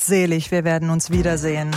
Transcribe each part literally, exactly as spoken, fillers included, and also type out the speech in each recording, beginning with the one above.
selig, wir werden uns wiedersehen.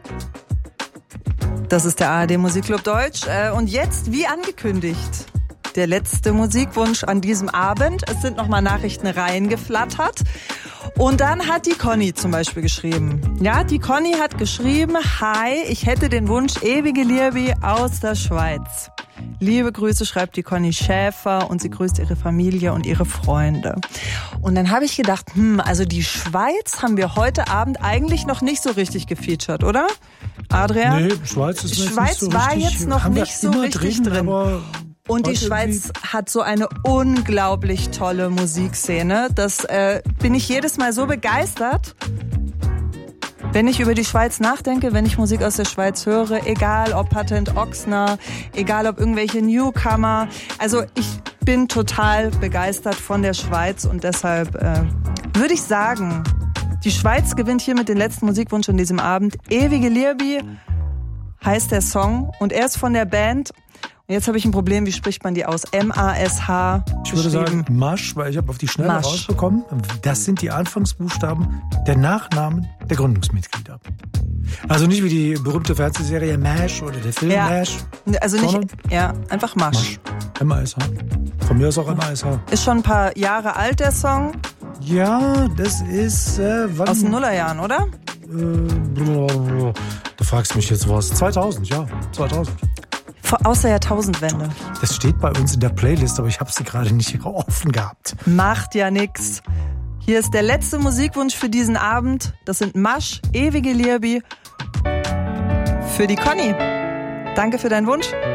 Das ist der A R D Musikclub Deutsch. Und jetzt, wie angekündigt, der letzte Musikwunsch an diesem Abend. Es sind nochmal Nachrichten reingeflattert. Und dann hat die Conny zum Beispiel geschrieben. Ja, die Conny hat geschrieben, hi, ich hätte den Wunsch ewige Liebe aus der Schweiz. Liebe Grüße, schreibt die Conny Schäfer und sie grüßt ihre Familie und ihre Freunde. Und dann habe ich gedacht, hm, also die Schweiz haben wir heute Abend eigentlich noch nicht so richtig gefeatured, oder? Adrian? Nee, Schweiz ist Schweiz nicht so war richtig, jetzt noch nicht so richtig drin. drin. Aber und die Schweiz hat so eine unglaublich tolle Musikszene. Das äh, bin ich jedes Mal so begeistert. Wenn ich über die Schweiz nachdenke, wenn ich Musik aus der Schweiz höre, egal ob Patent Ochsner, egal ob irgendwelche Newcomer. Also ich bin total begeistert von der Schweiz und deshalb äh, würde ich sagen, die Schweiz gewinnt hier mit dem letzten Musikwunsch an diesem Abend. Ewige Liebe heißt der Song und er ist von der Band. Und jetzt habe ich ein Problem, wie spricht man die aus? M A S H Ich würde sagen Masch, weil ich habe auf die Schnelle Masch. rausbekommen. Das sind die Anfangsbuchstaben der Nachnamen der Gründungsmitglieder. Also nicht wie die berühmte Fernsehserie MASH oder der Film Ja. MASH. Also nicht, ja, einfach Masch. Masch. M A S H. Von mir aus auch M A S H. Ist schon ein paar Jahre alt, der Song. Ja, das ist... Äh, wann? Aus den Nullerjahren, oder? Äh, da fragst du mich jetzt was. zweitausend, ja. zweitausend. Vor- Aus der Jahrtausendwende. Das steht bei uns in der Playlist, aber ich habe sie gerade nicht offen gehabt. Macht ja nix. Hier ist der letzte Musikwunsch für diesen Abend. Das sind Masch, ewige Liebe für die Conny. Danke für deinen Wunsch.